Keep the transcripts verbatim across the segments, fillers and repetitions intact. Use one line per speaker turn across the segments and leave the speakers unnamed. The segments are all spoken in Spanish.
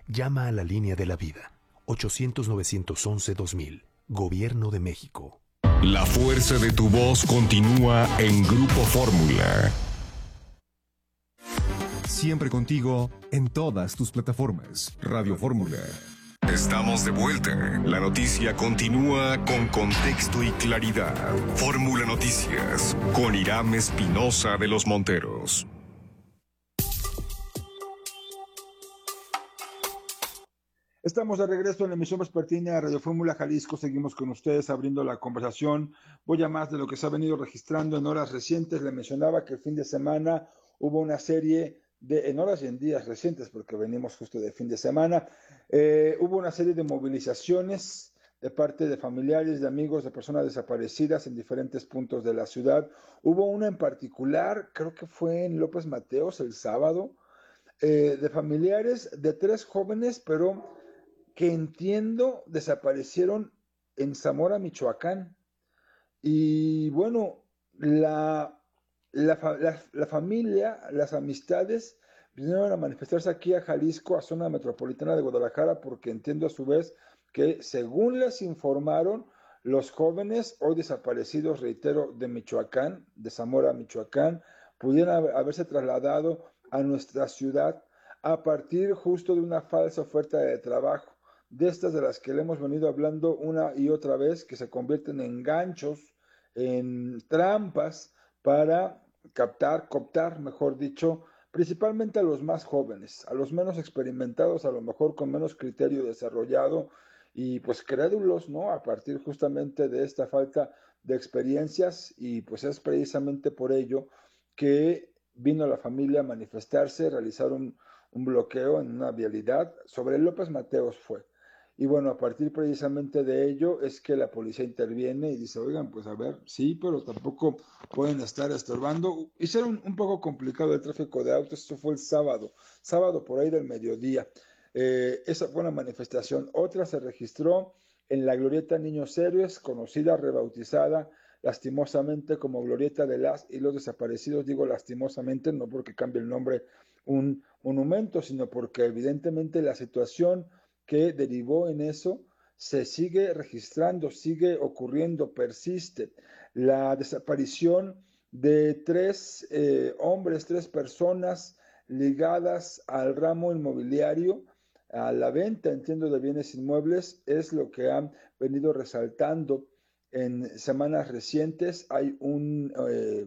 Llama a la línea de la vida. ochocientos, novecientos once, dos mil. Gobierno de México.
La fuerza de tu voz continúa en Grupo Fórmula. Siempre contigo en todas tus plataformas. Radio Fórmula. Estamos de vuelta. La noticia continúa con contexto y claridad. Fórmula Noticias con Irán Espinosa de los Monteros.
Estamos de regreso en la emisión vespertina de Radio Fórmula Jalisco. Seguimos con ustedes abriendo la conversación. Voy a más de lo que se ha venido registrando en horas recientes. Le mencionaba que el fin de semana hubo una serie de, en horas y en días recientes, porque venimos justo de fin de semana, eh, hubo una serie de movilizaciones de parte de familiares, de amigos, de personas desaparecidas en diferentes puntos de la ciudad. Hubo una en particular, creo que fue en López Mateos el sábado, eh, de familiares de tres jóvenes, pero que entiendo desaparecieron en Zamora, Michoacán. Y bueno, la, la, la, la familia, las amistades vinieron a manifestarse aquí a Jalisco, a zona metropolitana de Guadalajara, porque entiendo a su vez que, según les informaron, los jóvenes hoy desaparecidos, reitero, de Michoacán, de Zamora, Michoacán, pudieran haberse trasladado a nuestra ciudad a partir justo de una falsa oferta de trabajo, de estas de las que le hemos venido hablando una y otra vez, que se convierten en ganchos, en trampas para captar, cooptar, mejor dicho, principalmente a los más jóvenes, a los menos experimentados, a lo mejor con menos criterio desarrollado y pues crédulos, ¿no? A partir justamente de esta falta de experiencias, y pues es precisamente por ello que vino la familia a manifestarse, realizar un, un bloqueo en una vialidad. Sobre López Mateos fue. Y bueno, a partir precisamente de ello es que la policía interviene y dice, oigan, pues a ver, sí, pero tampoco pueden estar estorbando. Hicieron un poco complicado el tráfico de autos. Esto fue el sábado, sábado por ahí del mediodía. Eh, esa fue una manifestación. Otra se registró en la Glorieta Niños Héroes, conocida, rebautizada lastimosamente como Glorieta de las y los Desaparecidos. Digo lastimosamente, no porque cambie el nombre un monumento, sino porque evidentemente la situación que derivó en eso se sigue registrando, sigue ocurriendo, persiste. La desaparición de tres eh, hombres, tres personas ligadas al ramo inmobiliario, a la venta, entiendo, de bienes inmuebles, es lo que han venido resaltando en semanas recientes. Hay un, eh,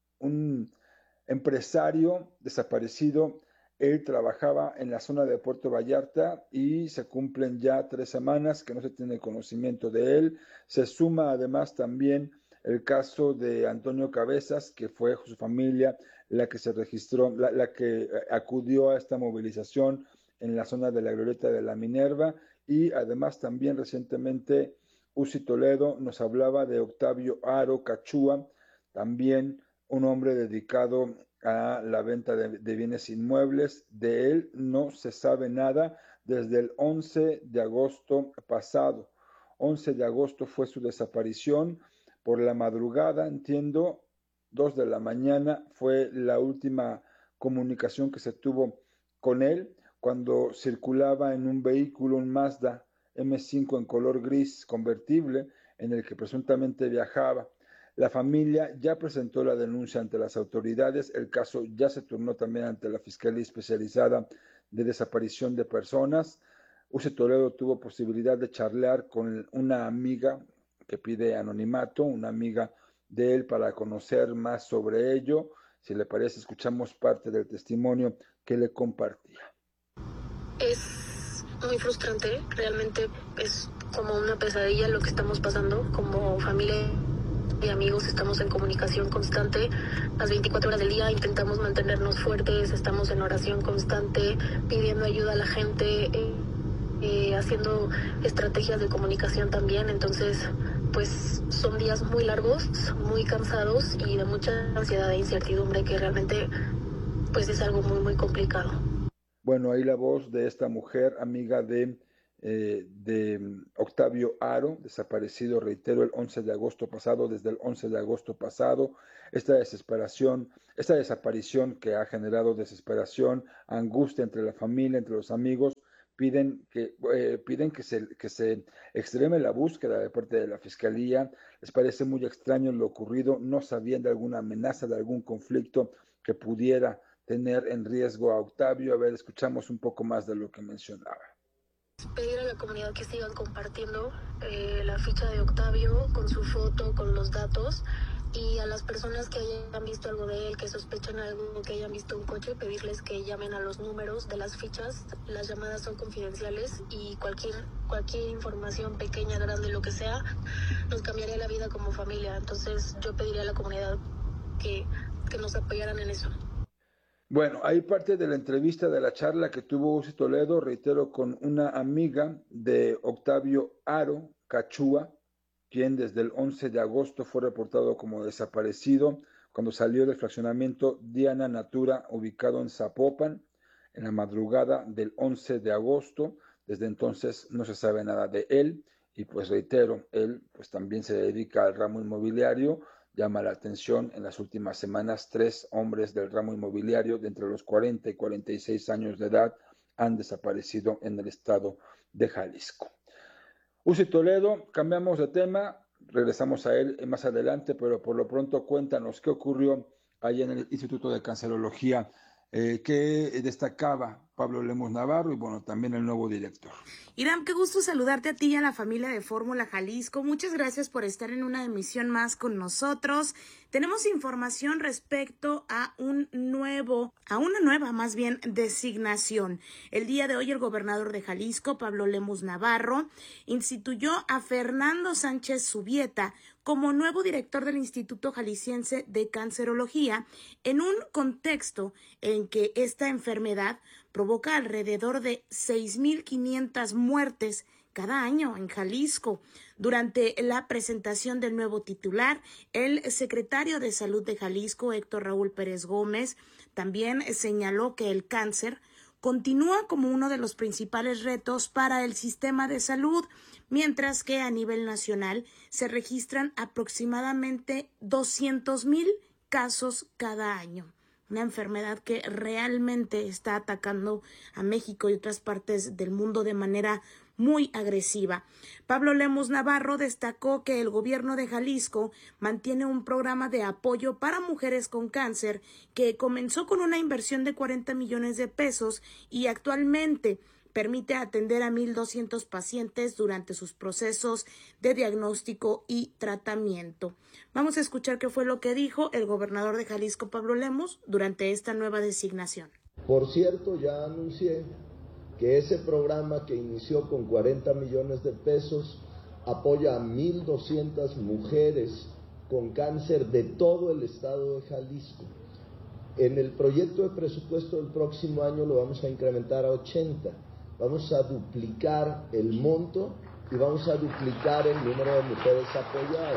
un empresario desaparecido. Él trabajaba en la zona de Puerto Vallarta y se cumplen ya tres semanas que no se tiene conocimiento de él. Se suma además también el caso de Antonio Cabezas, que fue su familia la que se registró, la, la que acudió a esta movilización en la zona de la Glorieta de la Minerva. Y además también recientemente Uzi Toledo nos hablaba de Octavio Aro Cachúa, también un hombre dedicado a la venta de, de bienes inmuebles. De él no se sabe nada desde el once de agosto pasado. once de agosto fue su desaparición. Por la madrugada, entiendo, dos de la mañana fue la última comunicación que se tuvo con él, cuando circulaba en un vehículo, un Mazda eme cinco en color gris convertible, en el que presuntamente viajaba. La familia ya presentó la denuncia ante las autoridades. El caso ya se turnó también ante la Fiscalía Especializada de Desaparición de Personas. Uzi Toledo tuvo posibilidad de charlar con una amiga que pide anonimato, una amiga de él, para conocer más sobre ello. Si le parece, escuchamos parte del testimonio que le compartía.
Es muy frustrante, realmente es como una pesadilla lo que estamos pasando como familia y amigos. Estamos en comunicación constante las veinticuatro horas del día, intentamos mantenernos fuertes, estamos en oración constante, pidiendo ayuda a la gente, eh, eh, haciendo estrategias de comunicación también. Entonces, pues son días muy largos, muy cansados y de mucha ansiedad e incertidumbre, que realmente pues es algo muy muy complicado.
Bueno, ahí la voz de esta mujer, amiga de, eh, de Octavio Aro, desaparecido, reitero, el once de agosto pasado. Desde el once de agosto pasado, esta desesperación, esta desaparición que ha generado desesperación, angustia entre la familia, entre los amigos, piden que, eh, piden que se, que se extreme la búsqueda de parte de la Fiscalía. Les parece muy extraño lo ocurrido, no sabían de alguna amenaza, de algún conflicto que pudiera tener en riesgo a Octavio. A ver, escuchamos un poco más de lo que mencionaba.
Pedir a la comunidad que sigan compartiendo eh, la ficha de Octavio con su foto, con los datos, y a las personas que hayan visto algo de él, que sospechen algo, que hayan visto un coche, pedirles que llamen a los números de las fichas. Las llamadas son confidenciales y cualquier cualquier información pequeña, grande, lo que sea, nos cambiaría la vida como familia. Entonces yo pediría a la comunidad que, que nos apoyaran en eso.
Bueno, hay parte de la entrevista, de la charla que tuvo Uzi Toledo, reitero, con una amiga de Octavio Aro Cachúa, quien desde el once de agosto fue reportado como desaparecido cuando salió del fraccionamiento Diana Natura, ubicado en Zapopan, en la madrugada del once de agosto. Desde entonces no se sabe nada de él y pues reitero, él pues también se dedica al ramo inmobiliario. Llama la atención en las últimas semanas, tres hombres del ramo inmobiliario de entre los cuarenta y cuarenta y seis años de edad han desaparecido en el estado de Jalisco. Uzi Toledo, cambiamos de tema, regresamos a él más adelante, pero por lo pronto cuéntanos qué ocurrió allí en el Instituto de Cancerología, eh, qué destacaba Pablo Lemus Navarro y bueno, también el nuevo director.
Iram, qué gusto saludarte a ti y a la familia de Fórmula Jalisco. Muchas gracias por estar en una emisión más con nosotros. Tenemos información respecto a un nuevo, a una nueva más bien designación. El día de hoy el gobernador de Jalisco, Pablo Lemus Navarro, instituyó a Fernando Sánchez Subieta como nuevo director del Instituto Jalisciense de Cancerología en un contexto en que esta enfermedad provoca alrededor de seis mil quinientas muertes cada año en Jalisco. Durante la presentación del nuevo titular, el secretario de Salud de Jalisco, Héctor Raúl Pérez Gómez, también señaló que el cáncer continúa como uno de los principales retos para el sistema de salud, mientras que a nivel nacional se registran aproximadamente doscientos mil casos cada año. Una enfermedad que realmente está atacando a México y otras partes del mundo de manera muy agresiva. Pablo Lemus Navarro destacó que el gobierno de Jalisco mantiene un programa de apoyo para mujeres con cáncer que comenzó con una inversión de cuarenta millones de pesos y actualmente permite atender a mil doscientos pacientes durante sus procesos de diagnóstico y tratamiento. Vamos a escuchar qué fue lo que dijo el gobernador de Jalisco, Pablo Lemus, durante esta nueva designación.
Por cierto, ya anuncié que ese programa que inició con cuarenta millones de pesos apoya a mil doscientas mujeres con cáncer de todo el estado de Jalisco. En el proyecto de presupuesto del próximo año lo vamos a incrementar a ochenta. Vamos a duplicar el monto y vamos a duplicar el número de mujeres apoyadas.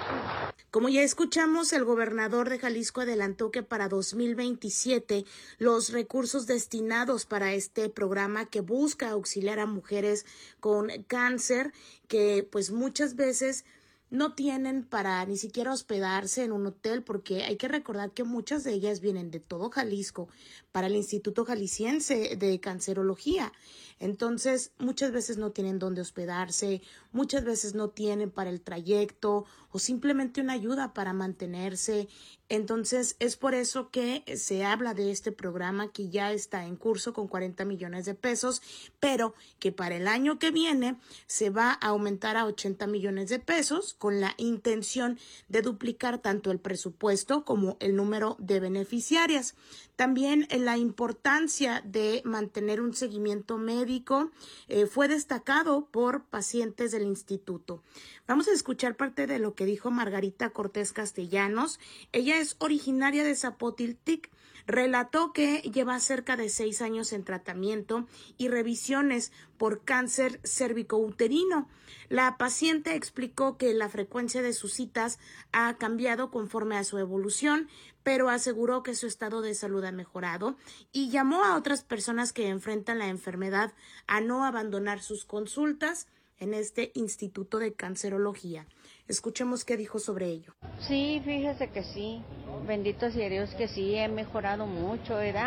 Como ya escuchamos, el gobernador de Jalisco adelantó que para dos mil veintisiete los recursos destinados para este programa que busca auxiliar a mujeres con cáncer, que pues muchas veces no tienen para ni siquiera hospedarse en un hotel, porque hay que recordar que muchas de ellas vienen de todo Jalisco para el Instituto Jalisciense de Cancerología. Entonces, muchas veces no tienen dónde hospedarse, muchas veces no tienen para el trayecto o simplemente una ayuda para mantenerse. Entonces, es por eso que se habla de este programa que ya está en curso con cuarenta millones de pesos, pero que para el año que viene se va a aumentar a ochenta millones de pesos con la intención de duplicar tanto el presupuesto como el número de beneficiarias. También la importancia de mantener un seguimiento médico eh, fue destacado por pacientes del instituto. Vamos a escuchar parte de lo que dijo Margarita Cortés Castellanos. Ella es originaria de Zapotiltic. Relató que lleva cerca de seis años en tratamiento y revisiones por cáncer cervicouterino. La paciente explicó que la frecuencia de sus citas ha cambiado conforme a su evolución, pero aseguró que su estado de salud ha mejorado y llamó a otras personas que enfrentan la enfermedad a no abandonar sus consultas en este Instituto de Cancerología. Escuchemos qué dijo sobre ello.
Sí, fíjese que sí, bendito sea Dios que sí, he mejorado mucho, ¿verdad?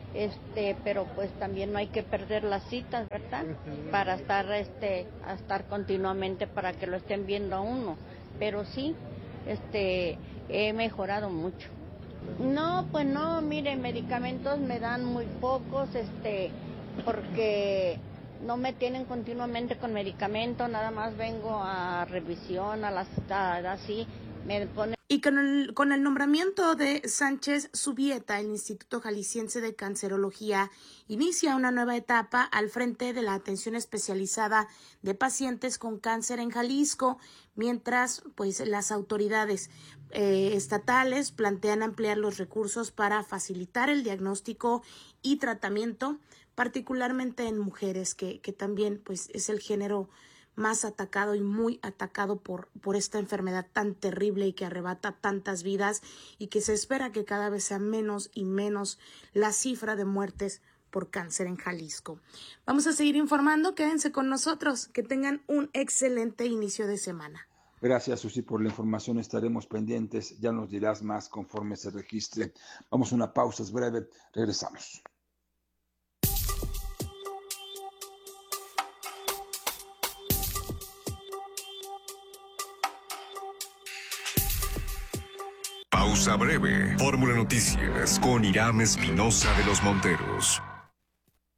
este, pero pues también no hay que perder las citas, ¿verdad? Para estar, este, a estar continuamente para que lo estén viendo a uno, pero sí, este, he mejorado mucho. No, pues no, mire, medicamentos me dan muy pocos, este, porque no me tienen continuamente con medicamento, nada más vengo a revisión, a la cita, así, me ponen.
Y con el, con el nombramiento de Sánchez Subieta, el Instituto Jalisciense de Cancerología inicia una nueva etapa al frente de la atención especializada de pacientes con cáncer en Jalisco, mientras pues las autoridades eh, estatales plantean ampliar los recursos para facilitar el diagnóstico y tratamiento, particularmente en mujeres, que, que también pues es el género más atacado y muy atacado por, por esta enfermedad tan terrible y que arrebata tantas vidas, y que se espera que cada vez sea menos y menos la cifra de muertes por cáncer en Jalisco. Vamos a seguir informando, quédense con nosotros, que tengan un excelente inicio de semana.
Gracias, Susi, por la información. Estaremos pendientes, ya nos dirás más conforme se registre. Vamos a una pausa, es breve, regresamos.
Pausa breve. Fórmula Noticias con Irán Espinosa de los Monteros.